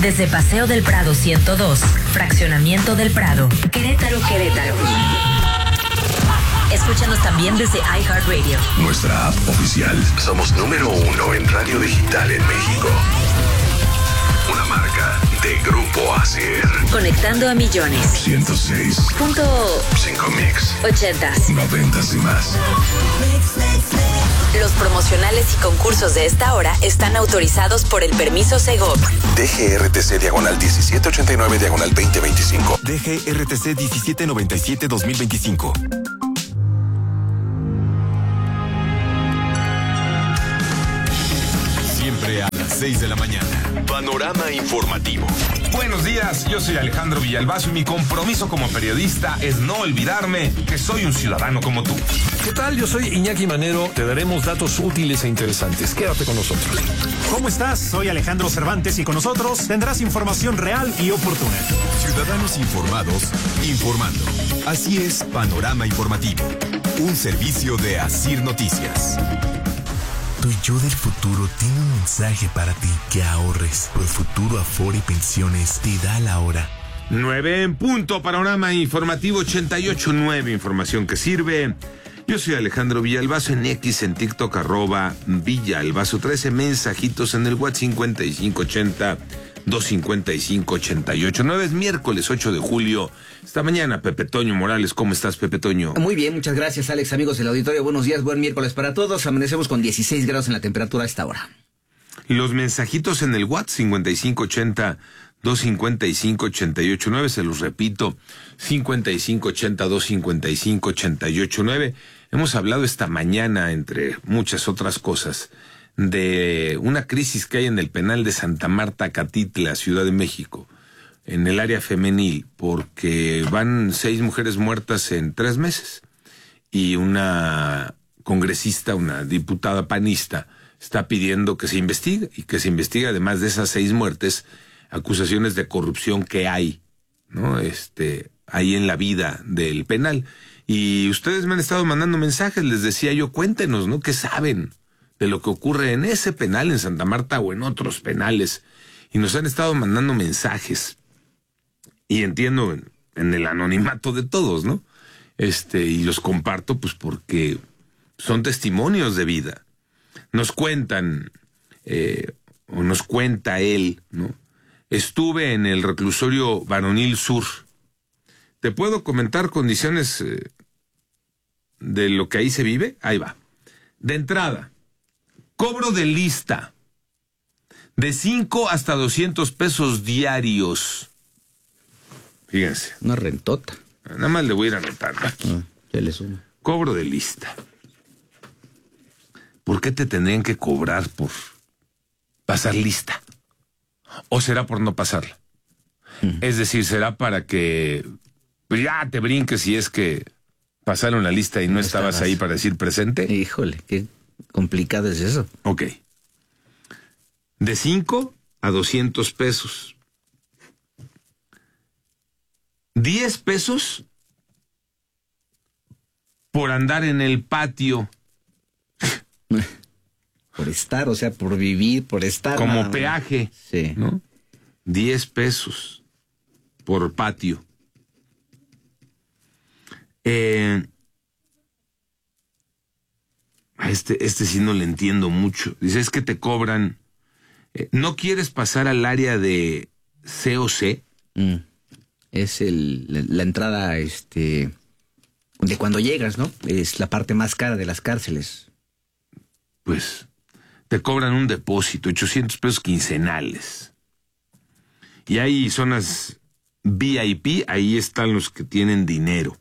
Desde Paseo del Prado 102, Fraccionamiento del Prado, Querétaro. Escúchanos también desde iHeartRadio. Nuestra app oficial. Somos número 1 en radio digital en México. Una marca de Grupo ASIR. Conectando a millones. 106.5 mix. 80s. 90s y más. Los promocionales y concursos de esta hora están autorizados por el permiso Segov. DGRTC diagonal 1789 diagonal 2025. DGRTC 1797-2025. Siempre a las 6 de la mañana. Panorama informativo. Buenos días, yo soy Alejandro Villalbazo y mi compromiso como periodista es no olvidarme que soy un ciudadano como tú. ¿Qué tal? Yo soy Iñaki Manero. Te daremos datos útiles e interesantes. Quédate con nosotros. ¿Cómo estás? Soy Alejandro Cervantes y con nosotros tendrás información real y oportuna. Ciudadanos informados, informando. Así es, Panorama Informativo. Un servicio de ASIR Noticias. Tu yo del futuro tiene un mensaje para ti: que ahorres. Por Futuro Afore Pensiones te da la hora. 9 en punto, Panorama Informativo 88.9, información que sirve. Yo soy Alejandro Villalbazo, en X, en TikTok, @Villalbazo, 13 mensajitos en el WhatsApp 5580-255-88.9. Es miércoles 8 de julio. Esta mañana, Pepe Toño Morales. ¿Cómo estás, Pepe Toño? Muy bien, muchas gracias, Alex. Amigos del auditorio, buenos días, buen miércoles para todos. Amanecemos con 16 grados en la temperatura a esta hora. Los mensajitos en el WhatsApp 5580-255-88.9. Se los repito, 5580-255-88.9. Hemos hablado esta mañana, entre muchas otras cosas, de una crisis que hay en el penal de Santa Marta, Catitla, Ciudad de México, en el área femenil, porque van 6 mujeres muertas en 3 meses. Y una congresista, una diputada panista, está pidiendo que se investigue, y que se investigue, además de esas 6 muertes, acusaciones de corrupción que hay, ¿no? Ahí en la vida del penal. Y ustedes me han estado mandando mensajes, les decía yo, cuéntenos, ¿no? ¿Qué saben de lo que ocurre en ese penal en Santa Marta o en otros penales? Y nos han estado mandando mensajes. Y entiendo en el anonimato de todos, ¿no? Y los comparto pues porque son testimonios de vida. Nos cuentan, o nos cuenta él, ¿no? Estuve en el reclusorio Varonil Sur. ¿Te puedo comentar condiciones de lo que ahí se vive? Ahí va. De entrada, cobro de lista de 5 hasta 200 pesos diarios. Fíjense. Una rentota. Nada más le voy a ir anotando aquí. ¿Qué le suma? Cobro de lista. ¿Por qué te tendrían que cobrar por pasar lista? ¿O será por no pasarla? Es decir, será para que ya te brinques si es que pasaron la lista y no estabas ahí para decir presente. Híjole, qué complicado es eso. Ok. De 5 a 200 pesos. 10 pesos por andar en el patio. Por estar, o sea, por vivir, por estar. Como peaje. Sí. ¿No? 10 pesos por patio. A este sí no le entiendo mucho. Dice, es que te cobran. ¿No quieres pasar al área de COC? Es la entrada, de cuando llegas, ¿no? Es la parte más cara de las cárceles. Pues te cobran un depósito, 800 pesos quincenales. Y hay zonas VIP, ahí están los que tienen dinero.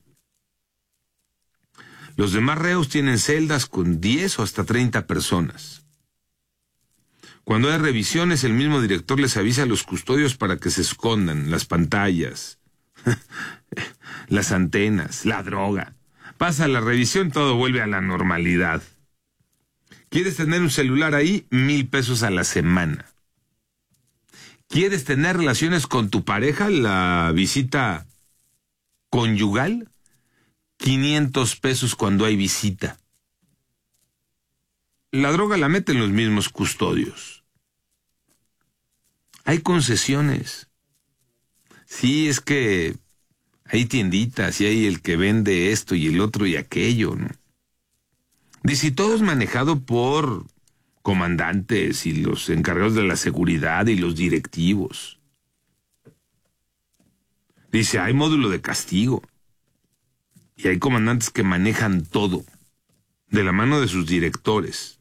Los demás reos tienen celdas con 10 o hasta 30 personas. Cuando hay revisiones, el mismo director les avisa a los custodios para que se escondan las pantallas, las antenas, la droga. Pasa la revisión, todo vuelve a la normalidad. ¿Quieres tener un celular ahí? 1,000 pesos a la semana. ¿Quieres tener relaciones con tu pareja? La visita conyugal, 500 pesos cuando hay visita. La droga la meten los mismos custodios. Hay concesiones. Sí, es que hay tienditas y hay el que vende esto y el otro y aquello, ¿no? Dice, y todo es manejado por comandantes y los encargados de la seguridad y los directivos. Dice, hay módulo de castigo. Y hay comandantes que manejan todo, de la mano de sus directores.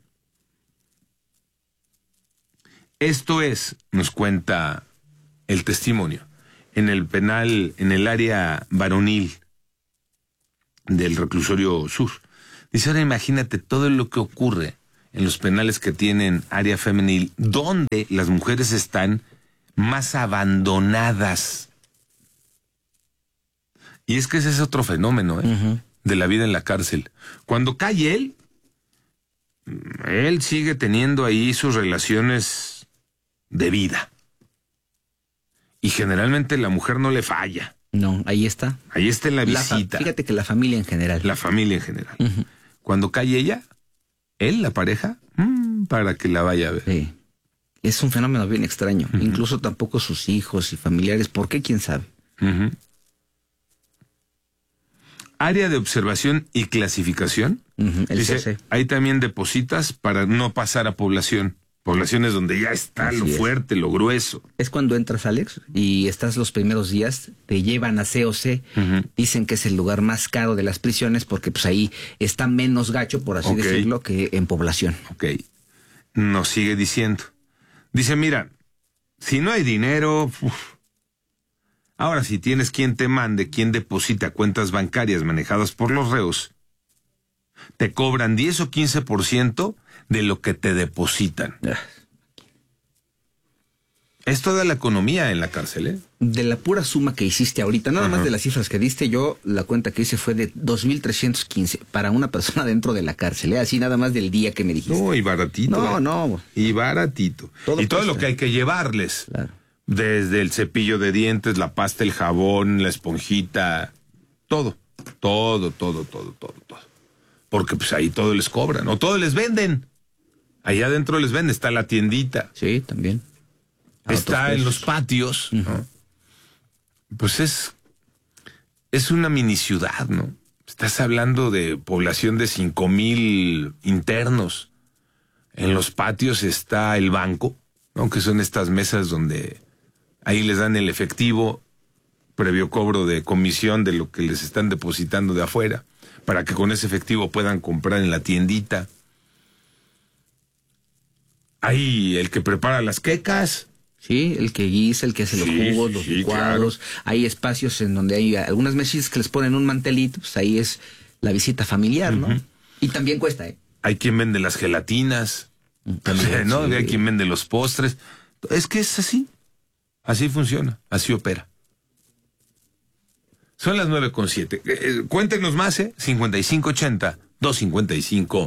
Esto es, nos cuenta el testimonio, en el penal, en el área varonil del reclusorio sur. Dice, ahora imagínate todo lo que ocurre en los penales que tienen área femenil, donde las mujeres están más abandonadas. Y es que ese es otro fenómeno, de la vida en la cárcel. Cuando cae él sigue teniendo ahí sus relaciones de vida. Y generalmente la mujer no le falla. No, ahí está. Ahí está en la visita. Fíjate que la familia en general. La familia en general. Cuando cae ella, él, la pareja, para que la vaya a ver. Sí. Es un fenómeno bien extraño. Incluso tampoco sus hijos y familiares. ¿Por qué? ¿Quién sabe? Área de observación y clasificación. Dice, ahí también depositas para no pasar a población. Poblaciones donde ya está lo fuerte, lo grueso. Es cuando entras, Alex, y estás los primeros días, te llevan a COC, dicen que es el lugar más caro de las prisiones porque pues ahí está menos gacho, por así decirlo, que en población. Ok. Nos sigue diciendo. Dice, mira, si no hay dinero, ahora si tienes quien te mande, quien deposita cuentas bancarias manejadas por los reos, te cobran 10 o 15% de lo que te depositan. Es toda la economía en la cárcel, ¿eh? De la pura suma que hiciste ahorita, nada más de las cifras que diste, yo la cuenta que hice fue de 2,315 para una persona dentro de la cárcel, ¿eh? Así nada más del día que me dijiste. No, y baratito. No. Y baratito. Todo lo que hay que llevarles. Claro. Desde el cepillo de dientes, la pasta, el jabón, la esponjita, todo. Porque pues ahí todo les cobran, o todo les venden. Allá adentro les venden, está la tiendita. Sí, también. Está en los patios, ¿no? Pues es una mini ciudad, ¿no? Estás hablando de población de 5,000 internos. En los patios está el banco, ¿no? Que son estas mesas donde ahí les dan el efectivo, previo cobro de comisión de lo que les están depositando de afuera, para que con ese efectivo puedan comprar en la tiendita. Hay el que prepara las quecas. Sí, el que guisa, el que hace los jugos, los licuados. Claro. Hay espacios en donde hay algunas mesitas que les ponen un mantelito, pues ahí es la visita familiar, ¿no? Y también cuesta, ¿eh? Hay quien vende las gelatinas, también, ¿no? Sí. Hay quien vende los postres. Es que es así. Así funciona, así opera. Son las 9:07. Cuéntenos más, 5580-255-889.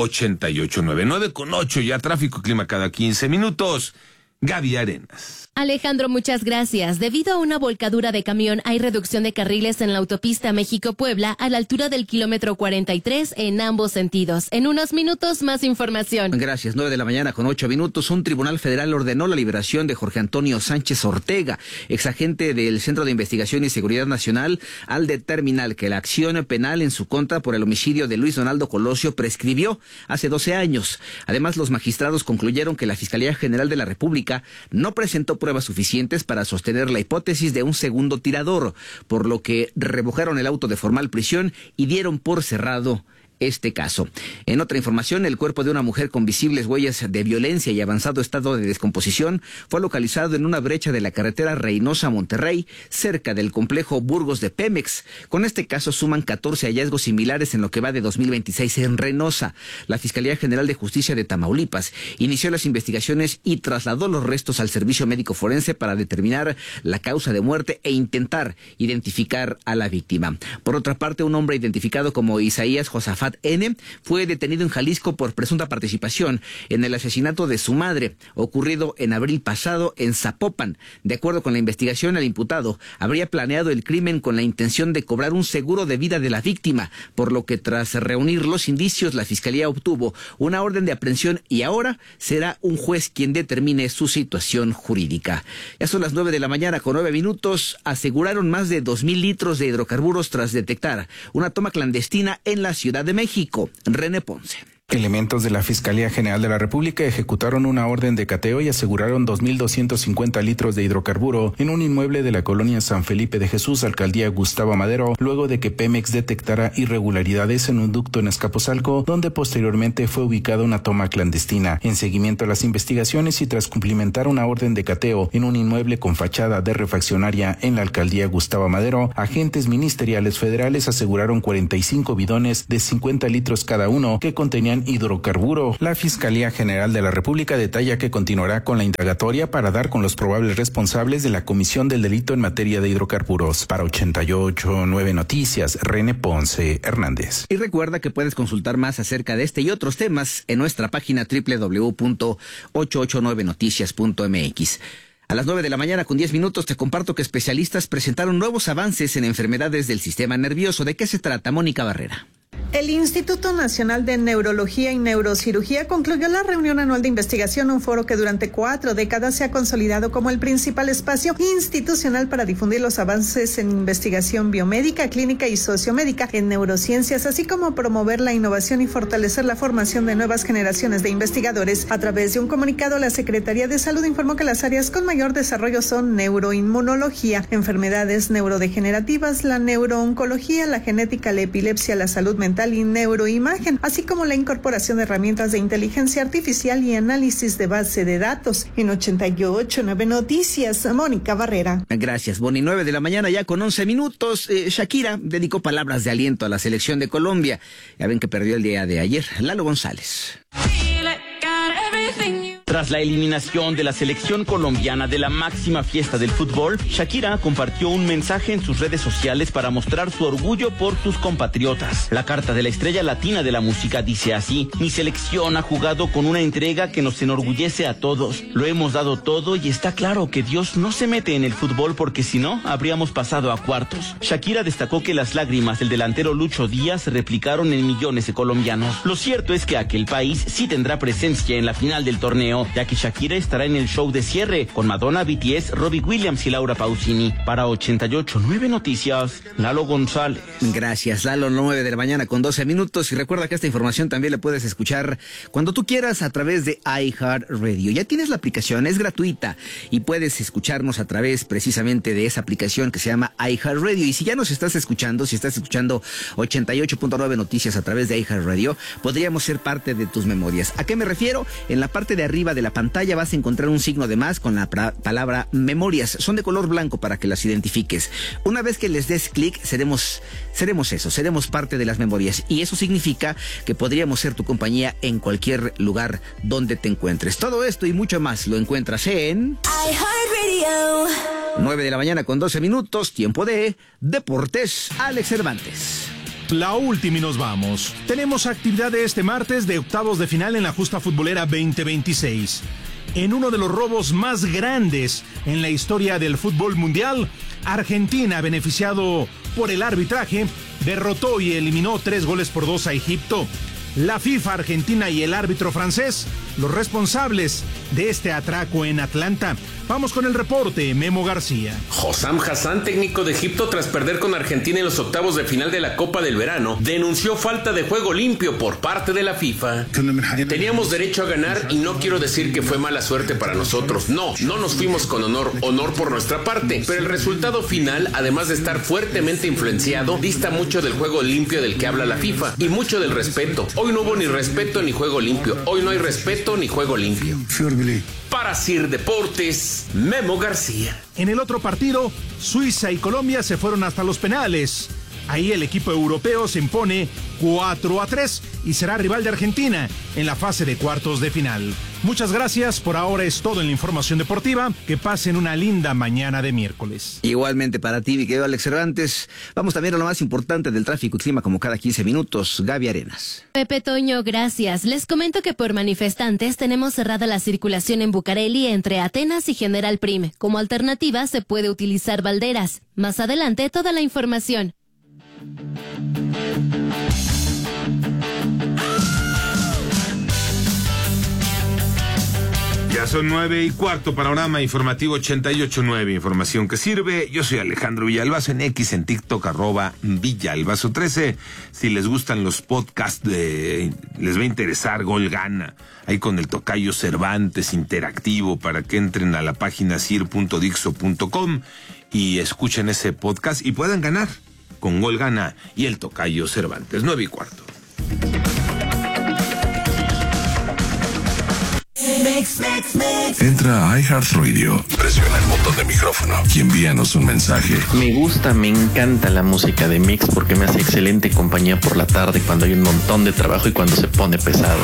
9:08, ya tráfico, clima cada 15 minutos. Gaby Arenas. Alejandro, muchas gracias. Debido a una volcadura de camión, hay reducción de carriles en la autopista México-Puebla a la altura del kilómetro 43 en ambos sentidos. En unos minutos, más información. Gracias. 9:08 a.m. Un tribunal federal ordenó la liberación de Jorge Antonio Sánchez Ortega, exagente del Centro de Investigación y Seguridad Nacional, al determinar que la acción penal en su contra por el homicidio de Luis Donaldo Colosio prescribió hace 12 años. Además, los magistrados concluyeron que la Fiscalía General de la República no presentó pruebas suficientes para sostener la hipótesis de un segundo tirador, por lo que revocaron el auto de formal prisión y dieron por cerrado este caso. En otra información, el cuerpo de una mujer con visibles huellas de violencia y avanzado estado de descomposición fue localizado en una brecha de la carretera Reynosa-Monterrey, cerca del complejo Burgos de Pemex. Con este caso suman 14 hallazgos similares en lo que va de 2026 en Reynosa. La Fiscalía General de Justicia de Tamaulipas inició las investigaciones y trasladó los restos al Servicio Médico Forense para determinar la causa de muerte e intentar identificar a la víctima. Por otra parte, un hombre identificado como Isaías Josafat Mohamed N., fue detenido en Jalisco por presunta participación en el asesinato de su madre, ocurrido en abril pasado en Zapopan. De acuerdo con la investigación, el imputado habría planeado el crimen con la intención de cobrar un seguro de vida de la víctima, por lo que tras reunir los indicios, la Fiscalía obtuvo una orden de aprehensión y ahora será un juez quien determine su situación jurídica. Ya son las 9 de la mañana con 9 minutos. Aseguraron más de 2,000 litros de hidrocarburos tras detectar una toma clandestina en la Ciudad de México. René Ponce. Elementos de la Fiscalía General de la República ejecutaron una orden de cateo y aseguraron 2,250 litros de hidrocarburo en un inmueble de la colonia San Felipe de Jesús, alcaldía Gustavo Madero, luego de que Pemex detectara irregularidades en un ducto en Azcapotzalco, donde posteriormente fue ubicada una toma clandestina. En seguimiento a las investigaciones y tras cumplimentar una orden de cateo en un inmueble con fachada de refaccionaria en la alcaldía Gustavo Madero, agentes ministeriales federales aseguraron 45 bidones de 50 litros cada uno que contenían hidrocarburo. La Fiscalía General de la República detalla que continuará con la indagatoria para dar con los probables responsables de la comisión del delito en materia de hidrocarburos. Para 88.9 Noticias, René Ponce Hernández. Y recuerda que puedes consultar más acerca de este y otros temas en nuestra página www.889noticias.mx. A las 9 de la mañana con 10 minutos te comparto que especialistas presentaron nuevos avances en enfermedades del sistema nervioso. ¿De qué se trata, Mónica Barrera? El Instituto Nacional de Neurología y Neurocirugía concluyó la reunión anual de investigación, un foro que durante 4 décadas se ha consolidado como el principal espacio institucional para difundir los avances en investigación biomédica, clínica y sociomédica en neurociencias, así como promover la innovación y fortalecer la formación de nuevas generaciones de investigadores. A través de un comunicado, la Secretaría de Salud informó que las áreas con mayor desarrollo son neuroinmunología, enfermedades neurodegenerativas, la neurooncología, la genética, la epilepsia, la salud mental y neuroimagen, así como la incorporación de herramientas de inteligencia artificial y análisis de base de datos. En 88.9 Noticias, Mónica Barrera. Gracias, Boni. 9 de la mañana ya con 11 minutos. Shakira dedicó palabras de aliento a la selección de Colombia. Ya ven que perdió el día de ayer. Lalo González. Tras la eliminación de la selección colombiana de la máxima fiesta del fútbol, Shakira compartió un mensaje en sus redes sociales para mostrar su orgullo por sus compatriotas. La carta de la estrella latina de la música dice así: mi selección ha jugado con una entrega que nos enorgullece a todos. Lo hemos dado todo y está claro que Dios no se mete en el fútbol porque si no, habríamos pasado a cuartos. Shakira destacó que las lágrimas del delantero Lucho Díaz se replicaron en millones de colombianos. Lo cierto es que aquel país sí tendrá presencia en la final del torneo, ya que Shakira estará en el show de cierre con Madonna, BTS, Robbie Williams y Laura Pausini. Para 88.9 Noticias, Lalo González. Gracias, Lalo. 9 de la mañana con 12 minutos. Y recuerda que esta información también la puedes escuchar cuando tú quieras a través de iHeartRadio. Ya tienes la aplicación, es gratuita y puedes escucharnos a través precisamente de esa aplicación que se llama iHeartRadio. Y si ya nos estás escuchando, si estás escuchando 88.9 Noticias a través de iHeartRadio, podríamos ser parte de tus memorias. ¿A qué me refiero? En la parte de arriba de la pantalla vas a encontrar un signo de más con la palabra memorias. Son de color blanco para que las identifiques. Una vez que les des clic, seremos parte de las memorias. Y eso significa que podríamos ser tu compañía en cualquier lugar donde te encuentres. Todo esto y mucho más lo encuentras en iHeartRadio. 9 de la mañana con 12 minutos, tiempo de Deportes. Alex Cervantes. La última y nos vamos. Tenemos actividad de este martes de octavos de final en la Justa Futbolera 2026. En uno de los robos más grandes en la historia del fútbol mundial, Argentina, beneficiado por el arbitraje, derrotó y eliminó 3-2 a Egipto. La FIFA, Argentina y el árbitro francés, los responsables de este atraco en Atlanta. Vamos con el reporte, Memo García. Hossam Hassan, técnico de Egipto, tras perder con Argentina en los octavos de final de la Copa del Verano, denunció falta de juego limpio por parte de la FIFA. Teníamos derecho a ganar y no quiero decir que fue mala suerte para nosotros. No nos fuimos con honor por nuestra parte, pero el resultado final, además de estar fuertemente influenciado, dista mucho del juego limpio del que habla la FIFA y mucho del respeto. Hoy no hubo ni respeto ni juego limpio. Hoy no hay respeto ni juego limpio. Para Sir Deportes, Memo García. En el otro partido, Suiza y Colombia se fueron hasta los penales. Ahí el equipo europeo se impone 4-3 y será rival de Argentina en la fase de cuartos de final. Muchas gracias, por ahora es todo en la información deportiva. Que pasen una linda mañana de miércoles. Igualmente para ti, mi querido Alex Cervantes. Vamos también a lo más importante del tráfico y clima como cada 15 minutos. Gaby Arenas. Pepe Toño, gracias. Les comento que por manifestantes tenemos cerrada la circulación en Bucareli entre Atenas y General Prim. Como alternativa se puede utilizar Valderas. Más adelante toda la información. Ya son 9:15, panorama informativo 88.9, información que sirve. Yo soy Alejandro Villalbazo, en X, en TikTok, @Villalbazo13. Si les gustan los podcasts, les va a interesar Gol Gana, ahí con el tocayo Cervantes interactivo, para que entren a la página cir.dixo.com y escuchen ese podcast y puedan ganar con Gol Gana y el tocayo Cervantes. 9:15. Entra a iHeartRadio, presiona el botón de micrófono y envíanos un mensaje. Me encanta la música de Mix porque me hace excelente compañía por la tarde cuando hay un montón de trabajo y cuando se pone pesado.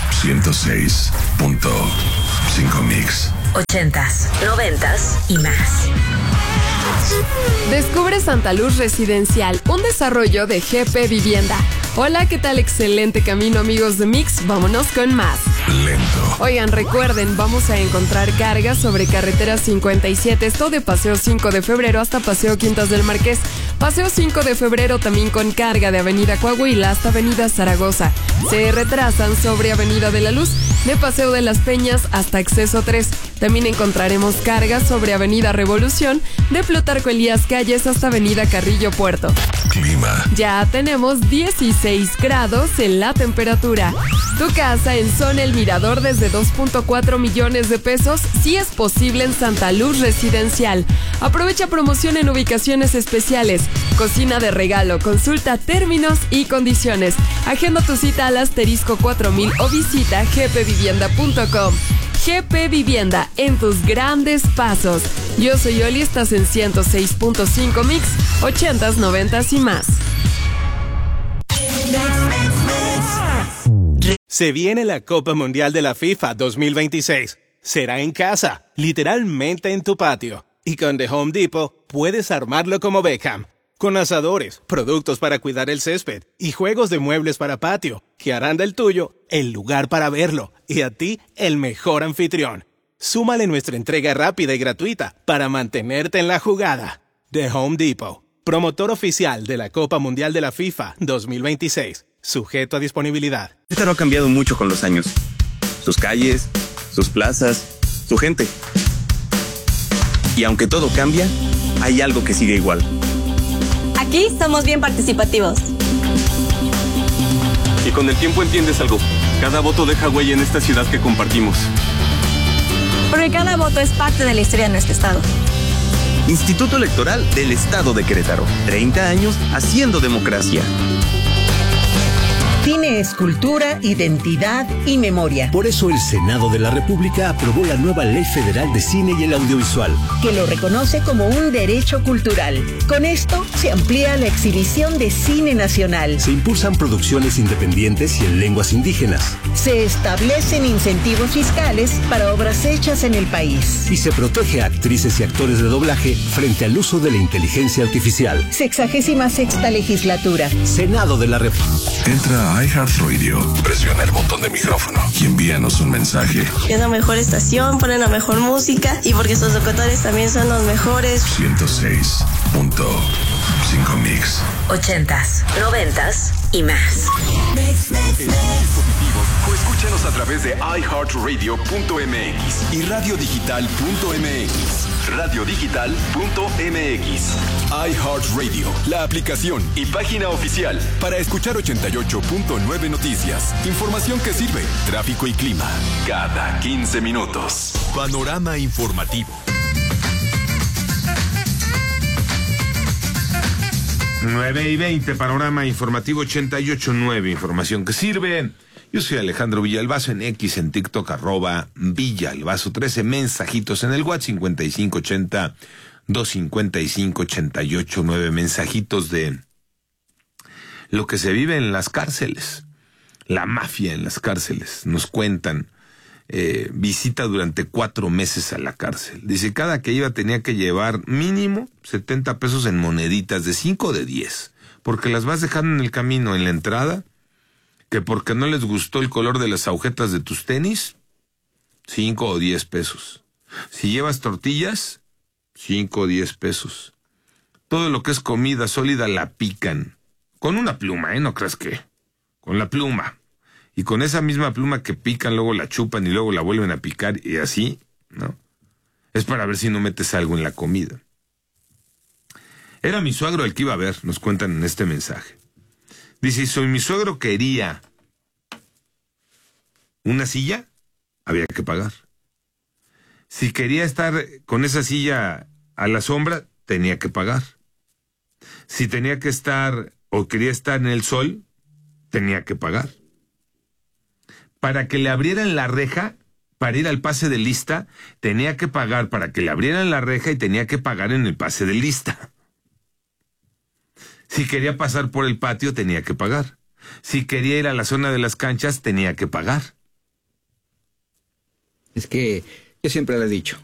106.5 Mix. 80s, 90s y más. Descubre Santa Luz Residencial, un desarrollo de GP Vivienda. Hola, ¿qué tal? Excelente camino, amigos de Mix. Vámonos con más. Lento. Oigan, recuerden, vamos a encontrar cargas sobre carretera 57, esto de Paseo 5 de Febrero hasta Paseo Quintas del Marqués. Paseo 5 de Febrero también con carga de Avenida Coahuila hasta Avenida Zaragoza. Se retrasan sobre Avenida de la Luz, de Paseo de las Peñas hasta Acceso 3. También encontraremos cargas sobre Avenida Revolución, de Plutarco Elías Calles hasta Avenida Carrillo Puerto. Clima. Ya tenemos 16 grados en la temperatura. Tu casa en Zona El Mirador desde 2.4 millones de pesos, si es posible en Santa Luz Residencial. Aprovecha promoción en ubicaciones especiales. Cocina de regalo, consulta términos y condiciones. Agenda tu cita al asterisco 4000 o visita gpvivienda.com. GP Vivienda, en tus grandes pasos. Yo soy Oli, estás en 106.5 Mix, 80s, 90s y más. Se viene la Copa Mundial de la FIFA 2026. Será en casa, literalmente en tu patio. Y con The Home Depot puedes armarlo como Beckham. Con asadores, productos para cuidar el césped y juegos de muebles para patio, que harán del tuyo el lugar para verlo y a ti el mejor anfitrión. Súmale nuestra entrega rápida y gratuita para mantenerte en la jugada. The Home Depot, promotor oficial de la Copa Mundial de la FIFA 2026. Sujeto a disponibilidad. Querétaro ha cambiado mucho con los años. Sus calles, sus plazas, su gente. Y aunque todo cambia, hay algo que sigue igual. Aquí somos bien participativos. Y con el tiempo entiendes algo. Cada voto deja huella en esta ciudad que compartimos. Porque cada voto es parte de la historia de nuestro estado. Instituto Electoral del Estado de Querétaro. 30 años haciendo democracia. Cine es cultura, identidad y memoria. Por eso el Senado de la República aprobó la nueva Ley Federal de Cine y el Audiovisual, que lo reconoce como un derecho cultural. Con esto se amplía la exhibición de cine nacional. Se impulsan producciones independientes y en lenguas indígenas. Se establecen incentivos fiscales para obras hechas en el país. Y se protege a actrices y actores de doblaje frente al uso de la inteligencia artificial. 66ª legislatura. Senado de la República. Entra a iHeartRadio, presiona el botón de micrófono y envíanos un mensaje. Es la mejor estación, ponen la mejor música y porque sus locutores también son los mejores. 106.5 Mix. 80s, 90s y más. O escúchanos a través de iHeartRadio.mx y radiodigital.mx. Radiodigital.mx. iHeartRadio, la aplicación y página oficial para escuchar 88.9 noticias, información que sirve, tráfico y clima, cada 15 minutos. Panorama informativo. 9:20, panorama informativo 88.9, información que sirve. Yo soy Alejandro Villalbazo, en X, en TikTok, @Villalbazo13, mensajitos en el WhatsApp 5580-255-889, mensajitos de lo que se vive en las cárceles. La mafia en las cárceles, nos cuentan. Visita durante 4 meses a la cárcel. Dice, cada que iba tenía que llevar mínimo 70 pesos en moneditas de 5 o de 10, porque las vas dejando en el camino, en la entrada, que porque no les gustó el color de las agujetas de tus tenis, 5 o 10 pesos. Si llevas tortillas, 5 o 10 pesos. Todo lo que es comida sólida la pican. Con una pluma, ¿no crees que? Con la pluma. Y con esa misma pluma que pican, luego la chupan y luego la vuelven a picar y así, ¿no? Es para ver si no metes algo en la comida. Era mi suegro el que iba a ver, nos cuentan en este mensaje. Dice, si mi suegro quería una silla, había que pagar. Si quería estar con esa silla a la sombra, tenía que pagar. Si tenía que estar o quería estar en el sol, tenía que pagar. Para que le abrieran la reja, para ir al pase de lista, tenía que pagar para que le abrieran la reja y tenía que pagar en el pase de lista. Si quería pasar por el patio, tenía que pagar. Si quería ir a la zona de las canchas, tenía que pagar. Es que yo siempre le he dicho,